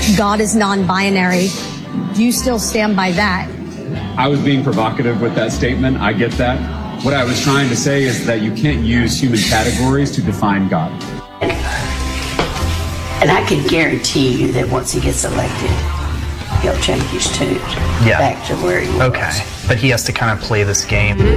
God is non-binary. Do you still stand by that? I was being provocative with that statement. I get that. What I was trying to say is that you can't use human categories to define God. And I can guarantee you that once he gets elected, he'll change his tune back to where he was. Okay, but he has to kind of play this game.